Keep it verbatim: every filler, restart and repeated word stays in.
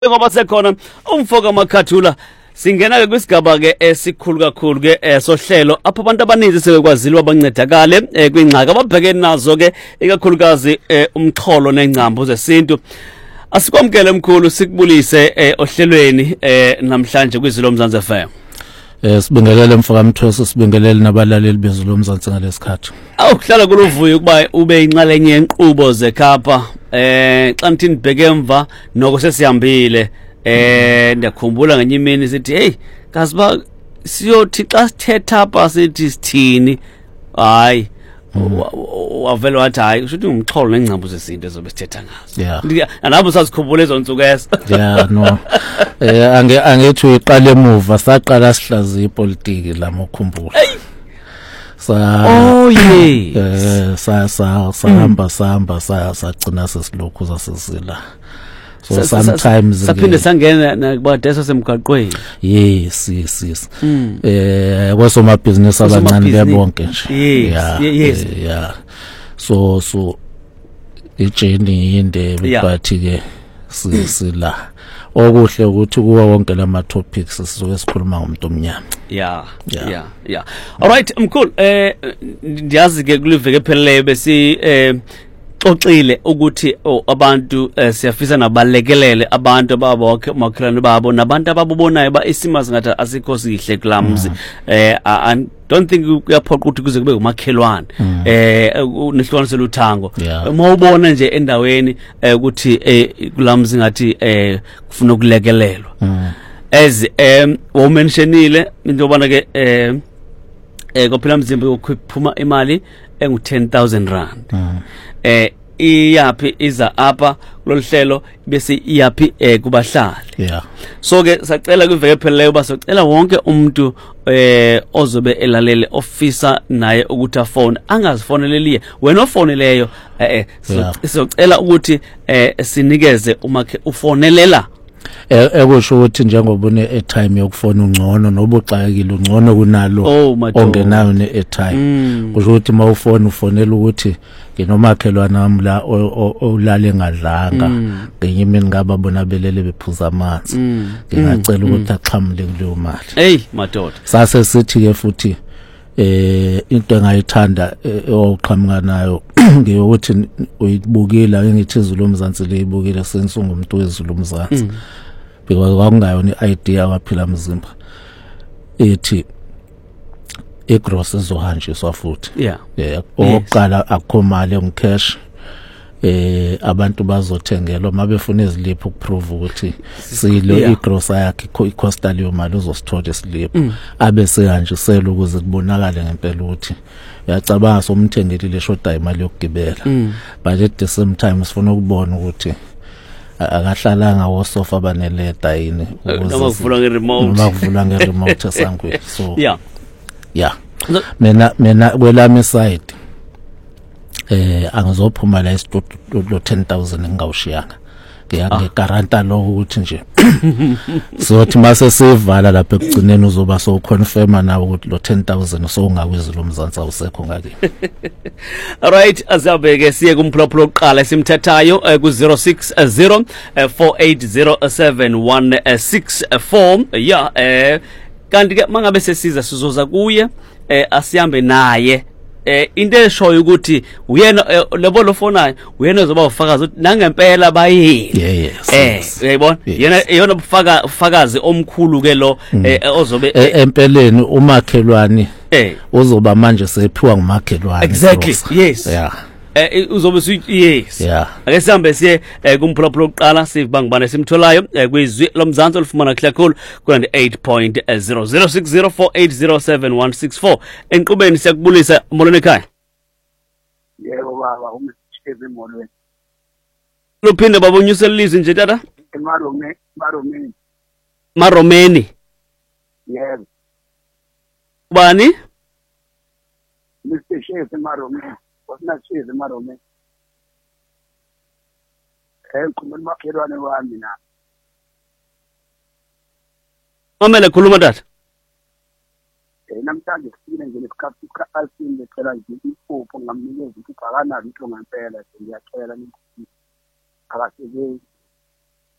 Ngoba sekhona umfoka Makhathula singena ke kwisigaba ke esikhulu kakhulu ke sohlelo apho abantu abaninzi sebekwazile abancedakale kwingxaka ababhekene nazo ke ikakhulukazi umxholo nengcambu zesintu. Asikwamkele mkhulu sikubulise ohlelweni namhlanje kwizilo Mzansi F M. Eh sibingelele mfoka Mthosi, sibingelele nabalaleli bezilo Mzansi ngalesikhathi. Awuhlala kuluvuyo ukuba ube inxalenye yenqubo zekhapha eh xa nithi nibheke emva noko sesihambile eh ndakhumbula ngenye imini sithi hey kasiba siyothi xa sithetha apha sithi sithini hayi wavela wathi hayi usho ukuthi umxholo nengcambu zesinto ezobe sithetha ngazo. Yeah. Anabo sasikhumbula izo nsuku eso. Yeah no. Eh ange angethi uyiqala emuva saqala sihlaziya ipolitiki lama ukhumbula. Sa Oh yeah. Eh sa sa sahamba sahamba sa sagcina sesilokhu sasizila. So sometimes saphinde sangena nakubadeso semgaqweni. Yes yes yes. Eh kwasoma business abancane bebonke nje. Yeah yes. Yeah. So so ijourney inde but ke sisila. Okuhle ukuthi kuwa wonke lama topics sizoke sikhuluma ngomuntu omnyama. Yeah yeah yeah. All right mkhulu eh ndiyazi ke kuliveke phelele bese eh xoxile ukuthi abantu siyafisa nabalekelele abantu ababokhe makhelwane babo nabantu ababonayo ba isimo singathi asikho sihle kulamzi eh I don't think uyaphoqa ukuthi kuze kube umakhelwane eh nehlukaniso luthango uma ubona nje endaweni ukuthi kulamzi ngathi eh kufuna ukulekelelwa as em wo mentionile into yobana ke eh eh kophela mzimba yokuphuma imali engu ten thousand rand eh iyapi iza apa kuloluhlelo bese iyapi eh kubahlali. Yeah. So ke sacela kwiveke pheleyo basocela wonke umuntu eh ozobe elalele ofisa naye ukuthi afone angazifoneleliye wena ofoneleyo eh socela ukuthi eh sinikeze uma ufonelela ekusho ukuthi njengoba une airtime yokufona ungcono nobuxakile ungcono kunalo ongenayo ne airtime kusho ukuthi mawufona ufonela ukuthi nginomakhelwana nami la olale ngadlanga ngenye imini ngaba bona belele bephuza amanzi ngingacela ukuthi axhamule kuleyo mali. Hey madoda sase sithi ke futhi eh into engayithanda oqhamuka nayo ngiyokuthi uyibukile ngithi izulu Mzansi leyibukile sensungu umuntu wezulu Mzansi because kwakungayona idea waphila mzimba ethi egross ezohanjiswa futhi. Yeah. Yeah oqala akhomali ngcash eh abantu bazothengelwa mabefuna izilipho ukuprove ukuthi silo igross yakhe icosta leyo mali uzosithola isilipho abe sehanjisela ukuze kubonakale ngempela ukuthi yacabanga somthengelile shoda imali yokugibela but at the same time sifuna ukubona ukuthi akahlalanga wosofa baneleta yini ukuze kuvula ngeremote noma kuvula ngeremote esangweni. So yeah yeah mina mina kwelami side eh angizophuma la isitudio lo ten thousand ngawushiyanga ngiyagaranta lo ukuthi nje sothi mase sivala lapha ekugcineni uzoba so confirma nawe ukuthi lo ten thousand so ungakwizi lo Mzansi awusekho ngake. All right azabeke siye kumphulaphula oqala esimthathayo ku zero six zero four eight zero seven one six four. Yeah eh kanti ke mangabe sesiza sizoza kuye eh asihambe naye eh into eshoyo ukuthi uyena lebo lofonayo uyena uzoba ufakazi ukuthi nangempela bayini. Yeah yes. Eh uyayibona yena yona ufaka ufakazi omkhulu ke lo ozobe empeleni umakhelwane eh uzoba manje sephiwa ngumakhelwane. Exactly yes. Yeah. Eh uzobe su yes. Yeah. Ake sihambe siye kumphulaphula oqala sibangibane simtholayo kwizwi loMzansi olifumana kakhulu ku ninety-eight point zero zero six zero four eight zero seven one six four enqubeni siyakubulisa molweni ekhaya. Yebo baba umsisheze molweni. Lophinde babonyuse lizwi nje tata. Emarome maromeni. Maromeni. Yebo. Bani? Mister Chef Maromeni. Wasina Chef Maromeni. Eh kumele makhelwane wami na. Mamela khuluma tata. Eh namhlanje sifike nje lesikhathi asinde cela nje iphupho ngamnikeza ukuthi akanayo into ngempela ngiyacela nithi akasebenzi